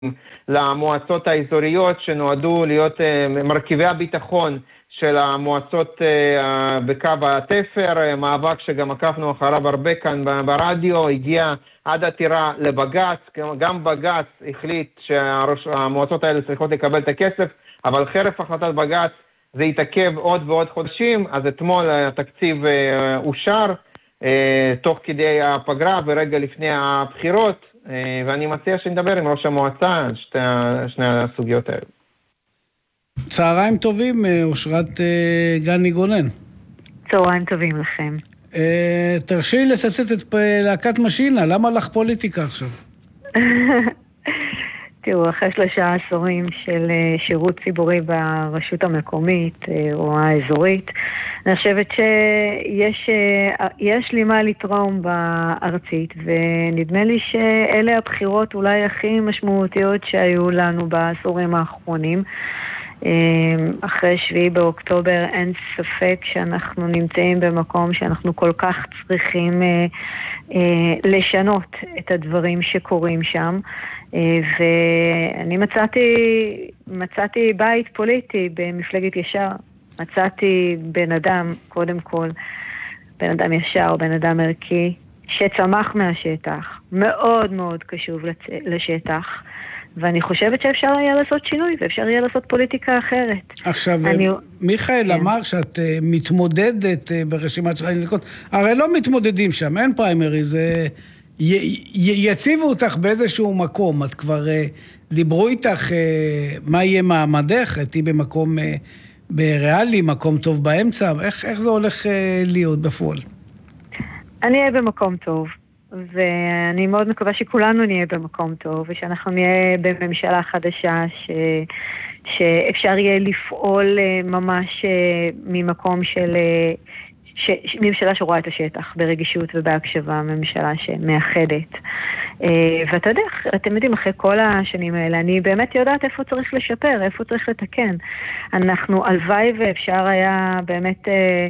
למועצות האזוריות שנועדו להיות מרכיבי הביטחון של המועצות בקו התפר, מאבק שגם עקפנו אחריו הרבה כאן ברדיו, הגיע עד עתירה לבג"ץ, גם בג"ץ החליט שהמועצות האלה צריכות לקבל את הכסף, אבל חרף החלטת בג"ץ זה יתעכב עוד ועוד חודשים, אז אתמול התקציב אושר תוך כדי הפגרה ורגע לפני הבחירות, ואני מציע שנדבר עם ראש המועצה על שני הסוגיות האלה. צהריים טובים, אושרת גני גונן. צהריים טובים לכם. תרשי לצטט את להקת משינה, למה לך פוליטיקה עכשיו? תראו, אחרי 3 עשורים של שירות ציבורי ברשות המקומית או האזורית, אני חושבת שיש לי מה לתרום בארצית, ונדמה לי שאלה הבחירות אולי הכי משמעותיות שהיו לנו בעשורים האחרונים. אחרי 7 באוקטובר אין ספק שאנחנו נמצאים במקום שאנחנו כל כך צריכים לשנות את הדברים שקורים שם, ואני מצאתי בית פוליטי במפלגת ישר, מצאתי בן אדם, קודם כל, בן אדם ישר, בן אדם ערכי, שצמח מהשטח, מאוד מאוד קשוב לשטח, ואני חושבת שאפשר היה לעשות שינוי, ואפשר היה לעשות פוליטיקה אחרת. עכשיו, מיכאל אמר שאת מתמודדת ברשימת של הליכוד, הרי לא מתמודדים שם, אין פריימריז, יציבו אותך באיזשהו מקום, את כבר דיברו איתך מה יהיה מעמדך, תהי במקום בריאלי, מקום טוב באמצע, איך זה הולך להיות בפועל? אני אהיה במקום טוב. ואני מאוד מקווה שכולנו נהיה במקום טוב, ושאנחנו נהיה בממשלה חדשה שאפשר יהיה לפעול ממש ממקום של ממשלה שרואה את השטח ברגישות ובהקשבה, ממשלה שמאחדת. ואתה יודע, אתם יודעים, אחרי כל השנים האלה, אני באמת יודעת איפה צריך לשפר, איפה צריך לתקן. אנחנו הלוואי ואפשר היה באמת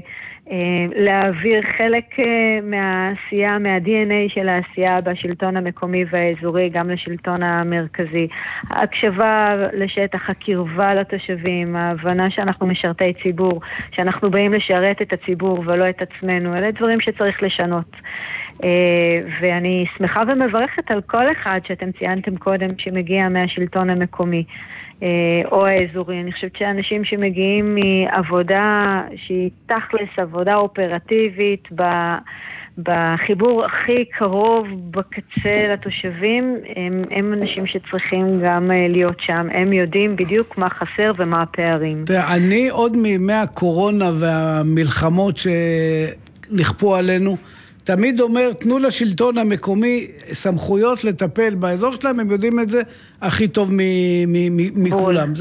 להעביר חלק מהעשייה, מה-DNA של העשייה בשלטון המקומי והאזורי, גם לשלטון המרכזי. ההקשבה לשטח, הקרבה לתושבים, ההבנה שאנחנו משרתי ציבור, שאנחנו באים לשרת את הציבור ולא את עצמנו, אלה דברים שצריך לשנות. ואני שמחה ומברכת על כל אחד שאתם ציינתם קודם שמגיע מהשלטון המקומי או האזורי. אני חושבת שאנשים שמגיעים מעבודה שהיא תכלס עבודה אופרטיבית בחיבור הכי קרוב בקצה לתושבים, הם אנשים שצריכים גם להיות שם. הם יודעים בדיוק מה חסר ומה הפערים. אני עוד מימי הקורונה והמלחמות שנכפו עלינו, תמיד אומר, תנו לשלטון המקומי סמכויות לטפל באזור שלהם, הם יודעים את זה הכי טוב מכולם.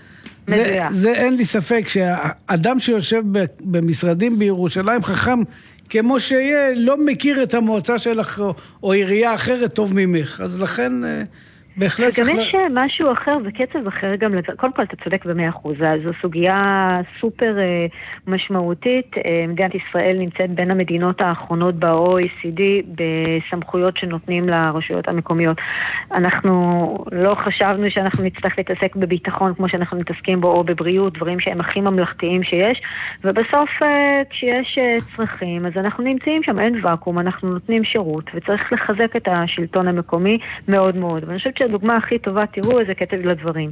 זה אין לי ספק שהאדם שיושב במשרדים בירושלים חכם כמו שיהיה, לא מכיר את המועצה שלך או עירייה אחרת טוב ממך. אז לכן בהחלט גם יש משהו אחר וקצב אחר גם, קודם כל אתה צודק ב100%, זו סוגיה סופר משמעותית. מדינת ישראל נמצאת בין המדינות האחרונות ב-OECD בסמכויות שנותנים לרשויות המקומיות. אנחנו לא חשבנו שאנחנו נצטרך להתעסק בביטחון כמו שאנחנו מתעסקים בו, או בבריאות, דברים שהם הכי ממלכתיים שיש, ובסוף כשיש צרכים אז אנחנו נמצאים שם, אין וקום, אנחנו נותנים שירות וצריך לחזק את השלטון המקומי מאוד מאוד. ואני חושבת שהדוגמה הכי טובה, תראו איזה קטע לדברים.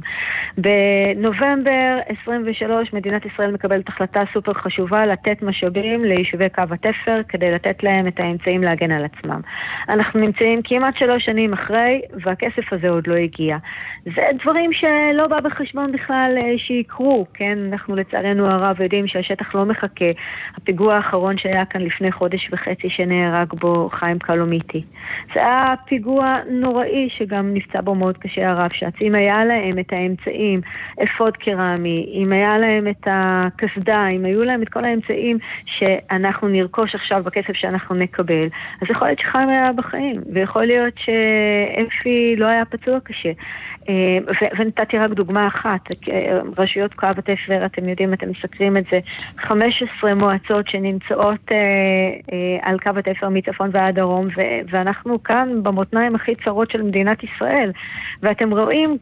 בנובמבר 23 מדינת ישראל מקבלת החלטה סופר חשובה לתת משאבים ליישובי קו התפר כדי לתת להם את האמצעים להגן על עצמם. אנחנו נמצאים כמעט 3 שנים אחרי והכסף הזה עוד לא הגיע. זה דברים שלא בא בחשבון בכלל שיקרו, כן? אנחנו לצערנו הרב יודעים שהשטח לא מחכה. הפיגוע האחרון שהיה כאן לפני 1.5 חודש שנהרג בו חיים קלומיטי. זה היה פיגוע נוראי שגם נפצע בו מאוד קשה הרב, שעצים היה להם את האמצעים אמצעים, אפוד קרמי, אם היה להם את הכסדה, אם היו להם את כל האמצעים שאנחנו נרכוש עכשיו בכסף שאנחנו נקבל, אז יכול להיות שחיים היה בחיים, ויכול להיות שאפי לא היה פצוע קשה. ונתתי רק דוגמה אחת, רשויות קו התפר, אתם יודעים, אתם מסקרים את זה, 15 מועצות שנמצאות על קו התפר מצפון ועד דרום, ואנחנו כאן במותניים הכי צרות של מדינת ישראל, ואתם רואים